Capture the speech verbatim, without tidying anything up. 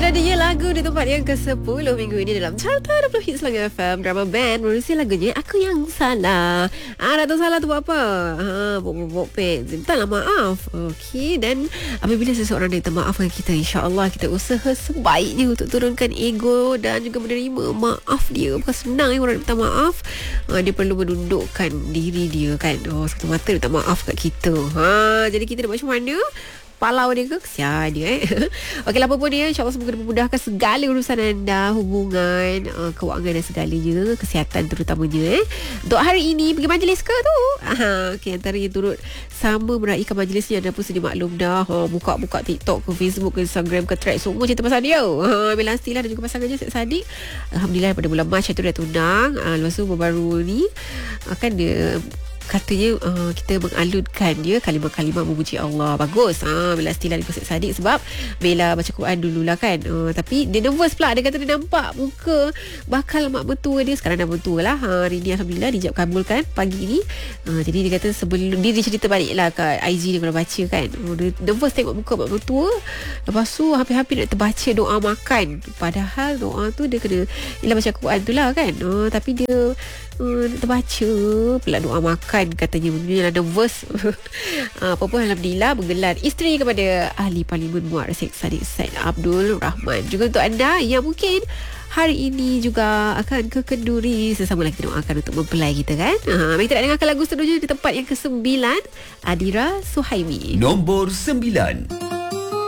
dia lagu di tempat yang ke sepuluh minggu ini dalam Carta dua puluh Hits Selangor F M. Drama band menerusi lagunya Aku Yang Salah. Ah, tak tahu salah tu buat apa? Ha, bok-bok pek. Mintalah maaf. Okey, dan apabila seseorang minta maaf dengan kita, insya-Allah kita usaha sebaiknya untuk turunkan ego dan juga menerima maaf dia. Bukan senang ya orang minta maaf. Ha, dia perlu menundukkan diri dia kan. Oh, satu mata minta maaf kat kita. Ha, jadi kita nak macam mana? Palau dia ke? Kesian dia eh. Okey, apa pun dia, insyaAllah semoga memudahkan segala urusan anda, hubungan, uh, kewangan dan segalanya, kesihatan terutamanya eh. Untuk hari ini pergi majlis ke tu? Aha, okey, antaranya turut sama meraihkan majlisnya. Anda pun sedia maklum dah, ha, buka-buka TikTok ke Facebook ke Instagram ke Thread, semua cerita pasal dia. Ha, Bella Stila dan juga pasangannya Syed Saddiq. Alhamdulillah pada bulan Mac itu dah tunang. Ha, lepas tu baru ni akan dia katanya uh, kita mengalunkan dia kalimah-kalimah memuji Allah. Bagus. Ha, Bella Stila dan Syed Saddiq sebab Bella baca Quran dululah kan. Uh, tapi dia nervous pula. Dia kata dia nampak muka bakal mak mertua dia. Sekarang dah mertua lah. Ha, hari ni Alhamdulillah dijawab kabulkan pagi ni. Uh, jadi dia kata sebelum dia, dia cerita balik lah kat I G dia kalau baca kan. Uh, dia nervous tengok muka mak mertua. Lepas tu hampir-hampir nak terbaca doa makan. Padahal doa tu dia kena ialah baca Quran tu lah kan. Uh, tapi dia uh, terbaca pula doa makan katanya. Mungkin ada nervous. Apa pun Alhamdulillah menggelar isteri kepada Ahli Parlimen Muar Syed Saddiq Said Abdul Rahman. Juga untuk anda yang mungkin hari ini juga akan ke Kenduri, sesama lagi kita doakan untuk mempelai kita kan. Ha, mari kita nak dengarkan lagu seterusnya di tempat yang kesembilan, Adira Suhaimi. Nombor sembilan.